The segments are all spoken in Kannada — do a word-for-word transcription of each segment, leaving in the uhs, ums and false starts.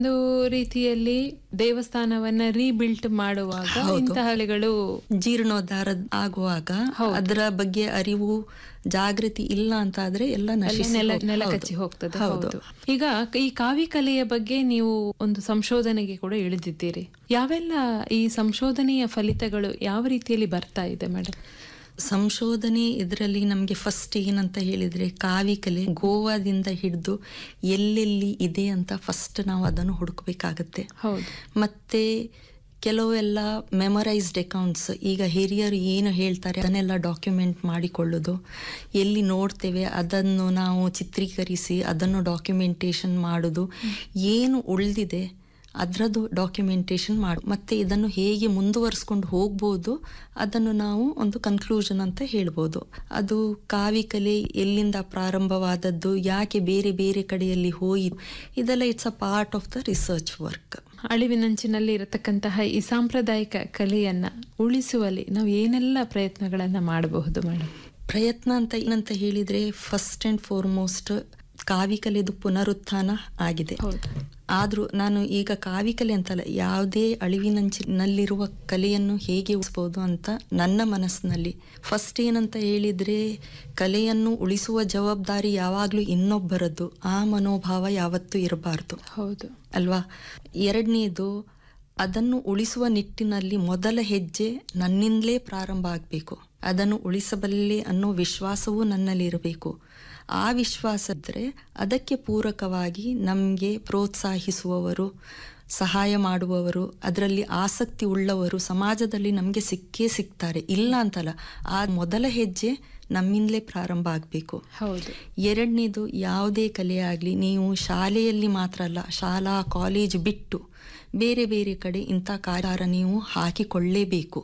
ಒಂದು ರೀತಿಯಲ್ಲಿ ದೇವಸ್ಥಾನವನ್ನ ರೀಬಿಲ್ಟ್ ಮಾಡುವಾಗ ಇಂತಹ ಹಳೆಗಳು ಜೀರ್ಣೋದ್ಧಾರ ಆಗುವಾಗ ಅದರ ಬಗ್ಗೆ ಅರಿವು ಜಾಗೃತಿ ಇಲ್ಲ ಅಂತ ಆದ್ರೆ ಎಲ್ಲ ನೆಲಕಚ್ಚಿ ಹೋಗ್ತದೆ. ಹೌದು. ಈಗ ಈ ಕಾವಿ ಕಲೆಯ ಬಗ್ಗೆ ನೀವು ಒಂದು ಸಂಶೋಧನೆಗೆ ಕೂಡ ಇಳಿದಿದ್ದೀರಿ. ಯಾವೆಲ್ಲ ಈ ಸಂಶೋಧನೆಯ ಫಲಿತಗಳು ಯಾವ ರೀತಿಯಲ್ಲಿ ಬರ್ತಾ ಇದೆ ಮೇಡಮ್? ಸಂಶೋಧನೆ ಇದರಲ್ಲಿ ನಮಗೆ ಫಸ್ಟ್ ಏನಂತ ಹೇಳಿದ್ರೆ ಕಾವಿ ಕಲೆ ಗೋವಾದಿಂದ ಹಿಡಿದು ಎಲ್ಲೆಲ್ಲಿ ಇದೆ ಅಂತ ಫಸ್ಟ್ ನಾವು ಅದನ್ನು ಹುಡುಕಬೇಕಾಗತ್ತೆ. ಮತ್ತೆ ಕೆಲವೆಲ್ಲ ಮೆಮೊರೈಸ್ಡ್ ಅಕೌಂಟ್ಸ್, ಈಗ ಹಿರಿಯರು ಏನು ಹೇಳ್ತಾರೆ ಅದನ್ನೆಲ್ಲ ಡಾಕ್ಯುಮೆಂಟ್ ಮಾಡಿಕೊಳ್ಳೋದು, ಎಲ್ಲಿ ನೋಡ್ತೇವೆ ಅದನ್ನು ನಾವು ಚಿತ್ರೀಕರಿಸಿ ಅದನ್ನು ಡಾಕ್ಯುಮೆಂಟೇಶನ್ ಮಾಡೋದು, ಏನು ಉಳಿದಿದೆ ಅದರದ್ದು ಡಾಕ್ಯುಮೆಂಟೇಶನ್ ಮಾಡು, ಮತ್ತೆ ಇದನ್ನು ಹೇಗೆ ಮುಂದುವರಿಸ್ಕೊಂಡು ಹೋಗ್ಬೋದು ಅದನ್ನು ನಾವು ಒಂದು ಕನ್ಕ್ಲೂಷನ್ ಅಂತ ಹೇಳ್ಬೋದು. ಅದು ಕಾವಿ ಕಲೆ ಎಲ್ಲಿಂದ ಪ್ರಾರಂಭವಾದದ್ದು, ಯಾಕೆ ಬೇರೆ ಬೇರೆ ಕಡೆಯಲ್ಲಿ ಹೋಯಿತು, ಇದೆಲ್ಲ it's a part of the research work. ಅಳಿವಿನಂಚಿನಲ್ಲಿ ಇರತಕ್ಕಂತಹ ಈ ಸಾಂಪ್ರದಾಯಿಕ ಕಲೆಯನ್ನ ಉಳಿಸುವಲ್ಲಿ ನಾವು ಏನೆಲ್ಲ ಪ್ರಯತ್ನಗಳನ್ನ ಮಾಡಬಹುದು ಮೇಡಮ್? ಪ್ರಯತ್ನ ಅಂತ ಏನಂತ ಹೇಳಿದ್ರೆ ಫಸ್ಟ್ ಅಂಡ್ ಫಾರ್ಮೋಸ್ಟ್ ಕಾವಿ ಕಲೆದು ಪುನರುತ್ಥಾನ ಆಗಿದೆ. ಆದ್ರೂ ನಾನು ಈಗ ಕಾವಿ ಕಲೆ ಅಂತಲ್ಲ, ಯಾವುದೇ ಅಳಿವಿನಂಚಿನಲ್ಲಿರುವ ಕಲೆಯನ್ನು ಹೇಗೆ ಉಳಿಸಬಹುದು ಅಂತ ನನ್ನ ಮನಸ್ಸಿನಲ್ಲಿ ಫಸ್ಟ್ ಏನಂತ ಹೇಳಿದ್ರೆ, ಕಲೆಯನ್ನು ಉಳಿಸುವ ಜವಾಬ್ದಾರಿ ಯಾವಾಗ್ಲೂ ಇನ್ನೊಬ್ಬರದ್ದು, ಆ ಮನೋಭಾವ ಯಾವತ್ತೂ ಇರಬಾರ್ದು. ಹೌದು ಅಲ್ವಾ? ಎರಡನೇದು, ಅದನ್ನು ಉಳಿಸುವ ನಿಟ್ಟಿನಲ್ಲಿ ಮೊದಲ ಹೆಜ್ಜೆ ನನ್ನಿಂದಲೇ ಪ್ರಾರಂಭ ಆಗಬೇಕು. ಅದನ್ನು ಉಳಿಸಬಲ್ಲೆ ಅನ್ನೋ ವಿಶ್ವಾಸವೂ ನನ್ನಲ್ಲಿ ಇರಬೇಕು. ಆ ವಿಶ್ವಾಸ ಇದ್ದರೆ ಅದಕ್ಕೆ ಪೂರಕವಾಗಿ ನಮಗೆ ಪ್ರೋತ್ಸಾಹಿಸುವವರು, ಸಹಾಯ ಮಾಡುವವರು, ಅದರಲ್ಲಿ ಆಸಕ್ತಿ ಉಳ್ಳವರು ಸಮಾಜದಲ್ಲಿ ನಮಗೆ ಸಿಕ್ಕೇ ಸಿಗ್ತಾರೆ, ಇಲ್ಲ ಅಂತಲ್ಲ. ಆ ಮೊದಲ ಹೆಜ್ಜೆ ನಮ್ಮಿಂದಲೇ ಪ್ರಾರಂಭ ಆಗಬೇಕು. ಹೌದು. ಎರಡನೇದು, ಯಾವುದೇ ಕಲೆ ಆಗಲಿ ನೀವು ಶಾಲೆಯಲ್ಲಿ ಮಾತ್ರ ಅಲ್ಲ, ಶಾಲಾ ಕಾಲೇಜ್ ಬಿಟ್ಟು ಬೇರೆ ಬೇರೆ ಕಡೆ ಇಂಥ ಕಾರ್ಯ ನೀವು ಹಾಕಿಕೊಳ್ಳೇಬೇಕು.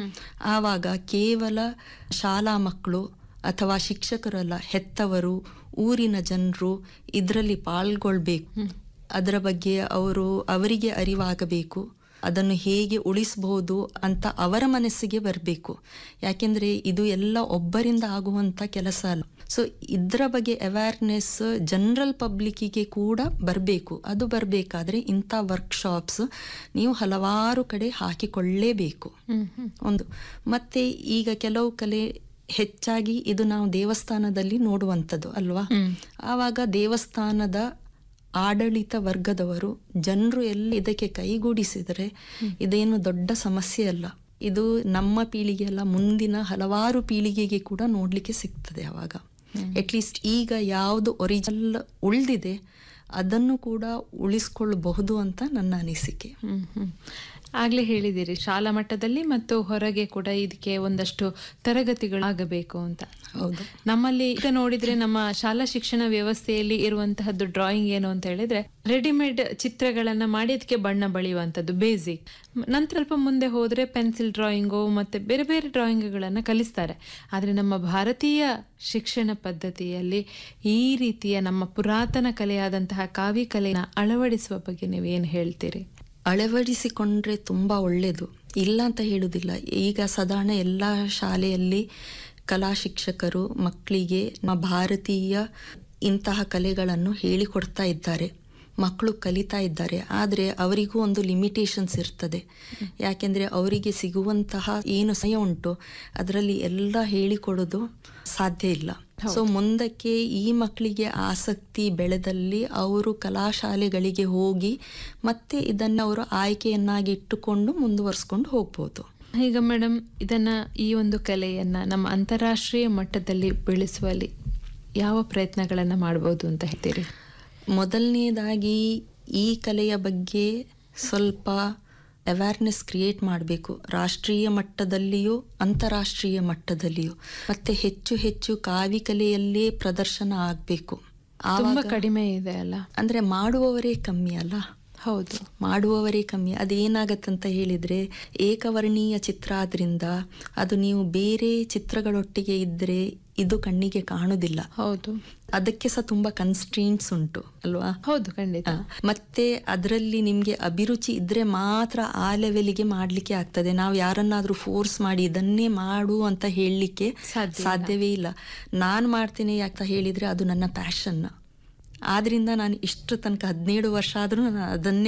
ಆವಾಗ ಕೇವಲ ಶಾಲಾ ಮಕ್ಕಳು ಅಥವಾ ಶಿಕ್ಷಕರಲ್ಲ, ಹೆತ್ತವರು, ಊರಿನ ಜನರು ಇದರಲ್ಲಿ ಪಾಲ್ಗೊಳ್ಬೇಕು. ಅದರ ಬಗ್ಗೆ ಅವರು ಅವರಿಗೆ ಅರಿವಾಗಬೇಕು. ಅದನ್ನು ಹೇಗೆ ಉಳಿಸಬಹುದು ಅಂತ ಅವರ ಮನಸ್ಸಿಗೆ ಬರಬೇಕು. ಯಾಕೆಂದ್ರೆ ಇದು ಎಲ್ಲ ಒಬ್ಬರಿಂದ ಆಗುವಂತ ಕೆಲಸ ಅಲ್ಲ. ಸೊ ಇದರ ಬಗ್ಗೆ ಅವೇರ್ನೆಸ್ ಜನರಲ್ ಪಬ್ಲಿಕ್ಕಿಗೆ ಕೂಡ ಬರಬೇಕು. ಅದು ಬರಬೇಕಾದ್ರೆ ಇಂಥ ವರ್ಕ್ಶಾಪ್ಸ್ ನೀವು ಹಲವಾರು ಕಡೆ ಹಾಕಿಕೊಳ್ಳೇಬೇಕು. ಒಂದು ಮತ್ತೆ ಈಗ ಕೆಲವು ಕಲೆ ಹೆಚ್ಚಾಗಿ ಇದು ನಾವು ದೇವಸ್ಥಾನದಲ್ಲಿ ನೋಡುವಂಥದ್ದು ಅಲ್ವಾ? ಆವಾಗ ದೇವಸ್ಥಾನದ ಆಡಳಿತ ವರ್ಗದವರು, ಜನರು ಎಲ್ಲ ಇದಕ್ಕೆ ಕೈಗೂಡಿಸಿದರೆ ಇದೇನು ದೊಡ್ಡ ಸಮಸ್ಯೆ ಅಲ್ಲ. ಇದು ನಮ್ಮ ಪೀಳಿಗೆ ಅಲ್ಲ, ಮುಂದಿನ ಹಲವಾರು ಪೀಳಿಗೆಗೆ ಕೂಡ ನೋಡ್ಲಿಕ್ಕೆ ಸಿಗ್ತದೆ. ಅವಾಗ ಅಟ್ಲೀಸ್ಟ್ ಈಗ ಯಾವುದು ಒರಿಜಿನಲ್ ಉಳಿದಿದೆ ಅದನ್ನು ಕೂಡ ಉಳಿಸ್ಕೊಳ್ಬಹುದು ಅಂತ ನನ್ನ ಅನಿಸಿಕೆ. ಆಗ್ಲೇ ಹೇಳಿದಿರಿ ಶಾಲಾ ಮಟ್ಟದಲ್ಲಿ ಮತ್ತು ಹೊರಗೆ ಕೂಡ ಇದಕ್ಕೆ ಒಂದಷ್ಟು ತರಗತಿಗಳಾಗಬೇಕು ಅಂತ. ಹೌದು. ನಮ್ಮಲ್ಲಿ ಈಗ ನೋಡಿದ್ರೆ ನಮ್ಮ ಶಾಲಾ ಶಿಕ್ಷಣ ವ್ಯವಸ್ಥೆಯಲ್ಲಿ ಇರುವಂತಹದ್ದು ಡ್ರಾಯಿಂಗ್ ಏನು ಅಂತ ಹೇಳಿದ್ರೆ ರೆಡಿಮೇಡ್ ಚಿತ್ರಗಳನ್ನ ಮಾಡಿ ಅದಕ್ಕೆ ಬಣ್ಣ ಬಳಿಯುವಂಥದ್ದು ಬೇಸಿಕ್. ನಂತರ ಸ್ವಲ್ಪ ಮುಂದೆ ಹೋದ್ರೆ ಪೆನ್ಸಿಲ್ ಡ್ರಾಯಿಂಗು ಮತ್ತೆ ಬೇರೆ ಬೇರೆ ಡ್ರಾಯಿಂಗ್ಗಳನ್ನ ಕಲಿಸ್ತಾರೆ. ಆದ್ರೆ ನಮ್ಮ ಭಾರತೀಯ ಶಿಕ್ಷಣ ಪದ್ಧತಿಯಲ್ಲಿ ಈ ರೀತಿಯ ನಮ್ಮ ಪುರಾತನ ಕಲೆಯಾದಂತಹ ಕಾವಿ ಕಲೆನ ಅಳವಡಿಸುವ ಬಗ್ಗೆ ನೀವು ಏನು ಹೇಳ್ತೀರಿ? ಅಳವಡಿಸಿಕೊಂಡ್ರೆ ತುಂಬ ಒಳ್ಳೆಯದು, ಇಲ್ಲ ಅಂತ ಹೇಳುವುದಿಲ್ಲ. ಈಗ ಸಾಧಾರಣ ಎಲ್ಲ ಶಾಲೆಯಲ್ಲಿ ಕಲಾ ಶಿಕ್ಷಕರು ಮಕ್ಕಳಿಗೆ ನಮ್ಮ ಭಾರತೀಯ ಇಂತಹ ಕಲೆಗಳನ್ನು ಹೇಳಿಕೊಡ್ತಾ ಇದ್ದಾರೆ, ಮಕ್ಕಳು ಕಲಿತಾ ಇದ್ದಾರೆ. ಆದರೆ ಅವರಿಗೂ ಒಂದು ಲಿಮಿಟೇಷನ್ಸ್ ಇರ್ತದೆ. ಯಾಕೆಂದರೆ ಅವರಿಗೆ ಸಿಗುವಂತಹ ಏನು ಸಮಯ ಉಂಟು ಅದರಲ್ಲಿ ಎಲ್ಲ ಹೇಳಿಕೊಡೋದು ಸಾಧ್ಯ ಇಲ್ಲ. ಸೊ ಮುಂದಕ್ಕೆ ಈ ಮಕ್ಕಳಿಗೆ ಆಸಕ್ತಿ ಬೆಳೆದಲ್ಲಿ ಅವರು ಕಲಾಶಾಲೆಗಳಿಗೆ ಹೋಗಿ ಮತ್ತೆ ಇದನ್ನು ಅವರು ಆಯ್ಕೆಯನ್ನಾಗಿ ಇಟ್ಟುಕೊಂಡು ಮುಂದುವರಿಸ್ಕೊಂಡು ಹೋಗ್ಬೋದು. ಈಗ ಮೇಡಮ್, ಇದನ್ನ ಈ ಒಂದು ಕಲೆಯನ್ನ ನಮ್ಮ ಅಂತಾರಾಷ್ಟ್ರೀಯ ಮಟ್ಟದಲ್ಲಿ ಬೆಳೆಸುವಲ್ಲಿ ಯಾವ ಪ್ರಯತ್ನಗಳನ್ನ ಮಾಡಬಹುದು ಅಂತ ಹೇಳ್ತೀರಿ? ಮೊದಲನೇದಾಗಿ ಈ ಕಲೆಯ ಬಗ್ಗೆ ಸ್ವಲ್ಪ ಅವೇರ್ನೆಸ್ ಕ್ರಿಯೇಟ್ ಮಾಡಬೇಕು, ರಾಷ್ಟ್ರೀಯ ಮಟ್ಟದಲ್ಲಿಯೂ ಅಂತಾರಾಷ್ಟ್ರೀಯ ಮಟ್ಟದಲ್ಲಿಯೂ. ಮತ್ತೆ ಹೆಚ್ಚು ಹೆಚ್ಚು ಕಾವಿ ಕಲೆಯಲ್ಲೇ ಪ್ರದರ್ಶನ ಆಗಬೇಕು. ತುಂಬಾ ಕಡಿಮೆ ಇದೆ ಅಲ್ಲ, ಅಂದ್ರೆ ಮಾಡುವವರೇ ಕಮ್ಮಿ ಅಲ್ಲ? ಹೌದು, ಮಾಡುವವರೇ ಕಮ್ಮಿ. ಅದೇನಾಗತ್ತಂತ ಹೇಳಿದ್ರೆ ಏಕವರ್ಣೀಯ ಚಿತ್ರ ಆದ್ರಿಂದ ಅದು ನೀವು ಬೇರೆ ಚಿತ್ರಗಳೊಟ್ಟಿಗೆ ಇದ್ರೆ ಇದು ಕಣ್ಣಿಗೆ ಕಾಣುದಿಲ್ಲ. ಹೌದು, ಅದಕ್ಕೆ ಸಹ ತುಂಬಾ ಕನ್ಸ್ಟ್ರೀನ್ಸ್ ಉಂಟು ಅಲ್ವಾ? ಹೌದು, ಖಂಡಿತ. ಮತ್ತೆ ಅದರಲ್ಲಿ ನಿಮ್ಗೆ ಅಭಿರುಚಿ ಇದ್ರೆ ಮಾತ್ರ ಆ ಲೆವೆಲ್ಗೆ ಮಾಡ್ಲಿಕ್ಕೆ ಆಗ್ತದೆ. ನಾವು ಯಾರನ್ನಾದ್ರೂ ಫೋರ್ಸ್ ಮಾಡಿ ಇದನ್ನೇ ಮಾಡು ಅಂತ ಹೇಳಲಿಕ್ಕೆ ಸಾಧ್ಯವೇ ಇಲ್ಲ. ನಾನ್ ಮಾಡ್ತೇನೆ ಯಾಕೆ ಹೇಳಿದ್ರೆ ಅದು ನನ್ನ ಪ್ಯಾಷನ್. ಆದ್ರಿಂದ ನಾನು ಇಷ್ಟು ತನಕ ಹದಿನೇಳು ವರ್ಷ ಆದ್ರೂ ನಾನು ಅದನ್ನೇ